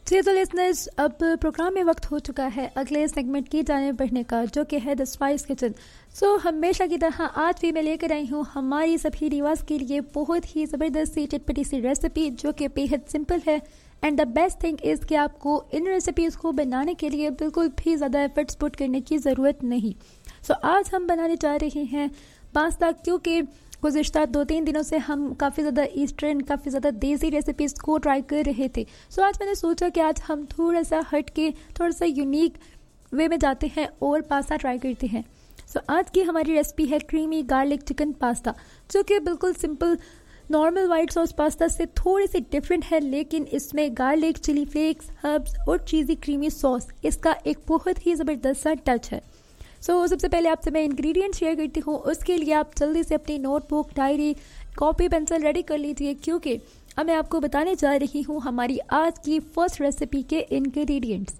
जी तो लिसनर्स, अब प्रोग्राम में वक्त हो चुका है अगले सेगमेंट की जाने बढ़ने का, जो कि है द स्पाइस किचन। सो हमेशा की तरह आज भी मैं लेकर आई हूँ हमारी सभी रिवाज के लिए बहुत ही ज़बरदस्त सी चटपटी सी रेसिपी, जो कि बेहद सिंपल है। And the best thing is कि आपको इन रेसिपीज़ को बनाने के लिए बिल्कुल भी ज़्यादा एफर्ट्स पुट करने की ज़रूरत नहीं। सो आज हम बनाने जा रहे हैं पास्ता, क्योंकि गुज़िश्ता 2-3 दिनों से हम काफ़ी ज़्यादा ईस्टर्न, काफ़ी ज़्यादा देसी रेसिपीज़ को ट्राई कर रहे थे। सो आज मैंने सोचा कि आज हम थोड़ा सा हट के, थोड़ा सा यूनिक वे में जाते हैं और पास्ता ट्राई करते हैं। सो आज की हमारी रेसिपी है क्रीमी गार्लिक चिकन पास्ता, जो कि बिल्कुल simple normal white sauce pasta से थोड़ी सी डिफरेंट है, लेकिन इसमें गार्लिक, चिली फ्लेक्स, हर्ब्स और चीज़ी क्रीमी सॉस इसका एक बहुत ही ज़बरदस्त सा टच है। सो सबसे पहले आपसे मैं इंग्रेडिएंट्स शेयर करती हूँ। उसके लिए आप जल्दी से अपनी notebook, diary, copy, pencil ready कर लीजिए, क्योंकि अब मैं आपको बताने जा रही हूँ हमारी आज की फर्स्ट रेसिपी के इंग्रेडिएंट्स।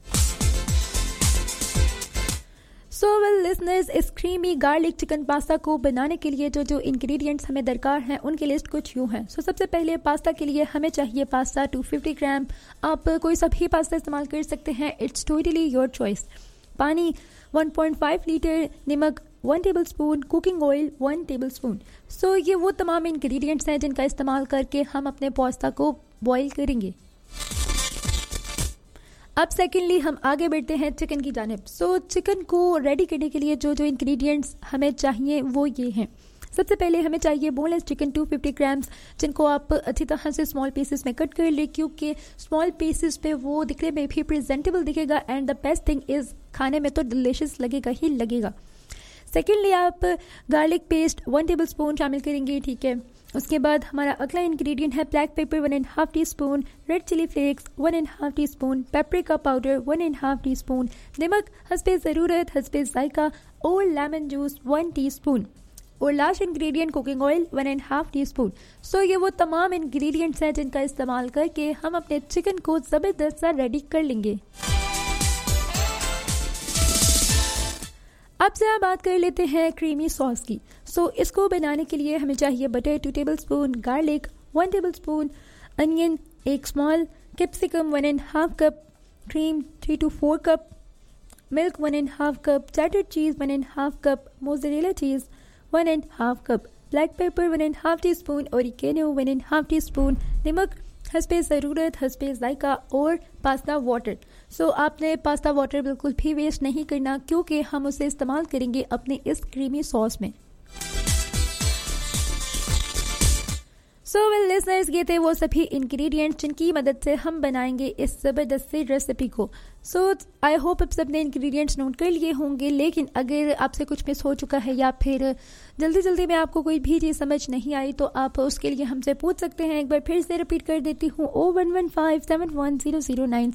सो वेल लिसनर्स, इस क्रीमी गार्लिक चिकन पास्ता को बनाने के लिए जो जो इंग्रेडिएंट्स हमें दरकार हैं उनकी लिस्ट कुछ यूँ है। सो सबसे पहले पास्ता के लिए हमें चाहिए पास्ता 250 ग्राम। आप कोई सा भी पास्ता इस्तेमाल कर सकते हैं, इट्स टोटली योर चॉइस। पानी 1.5 लीटर, नमक 1 table spoon, cooking oil 1 table spoon. सो ये वो तमाम इंग्रेडिएंट्स हैं जिनका इस्तेमाल करके हम अपने पास्ता को बॉईल करेंगे। अब सेकेंडली हम आगे बढ़ते हैं चिकन की जानिब। सो चिकन को रेडी करने के लिए जो जो इंग्रेडिएंट्स हमें चाहिए वो ये हैं। सबसे पहले हमें चाहिए बोनलेस चिकन 250 ग्राम्स, जिनको आप अच्छी तरह से स्मॉल पीसेस में कट कर ले, क्योंकि स्मॉल पीसेस पे वो दिखने में भी प्रेजेंटेबल दिखेगा and the best thing is खाने में तो डिलिशियस लगेगा ही लगेगा। सेकेंडली आप गार्लिक पेस्ट 1 टेबल स्पून शामिल करेंगे, ठीक है। उसके बाद हमारा अगला इंग्रेडिएंट है black pepper 1.5 tea spoon, red chilli flakes 1.5 tea spoon, paprika powder 1.5 tea spoon, नमक हस्बे ज़रूरत, हस्बे जायका और लेमन जूस 1 टी स्पून, और last ingredient cooking oil 1.5 tea spoon. सो ये वो तमाम इंग्रेडिएंट्स हैं जिनका इस्तेमाल करके हम अपने चिकन को ज़बरदस्त सा रेडी कर लेंगे। अब से आप बात कर लेते हैं क्रीमी सॉस की। सो इसको बनाने के लिए हमें चाहिए butter 2 table spoon, garlic 1 table spoon, onion 1 small, capsicum 1.5 cup, cream 3 to 4 cup, milk 1.5 cup, chatter cheese 1.5 cup, mozzarella cheese 1.5 cup, black pepper 1.5 tea spoon, oregano 1.5 tea spoon, नमक हस्बे ज़रूरत, हस्बे जायका और पास्ता वाटर। सो आपने पास्ता वाटर बिल्कुल भी waste नहीं करना, क्योंकि हम उसे इस्तेमाल करेंगे अपने इस क्रीमी सॉस में। सो वेल लिसनर्स, ये थे वो सभी इंग्रेडिएंट्स जिनकी मदद से हम बनाएंगे इस ज़बरदस्त सी रेसिपी को। सो आई होप आप सबने इंग्रेडिएंट्स नोट कर लिए होंगे, लेकिन अगर आपसे कुछ मिस हो चुका है या फिर जल्दी में आपको कोई भी चीज़ समझ नहीं आई, तो आप उसके लिए हमसे पूछ सकते हैं। एक बार फिर से रिपीट कर देती हूँ, 0115710009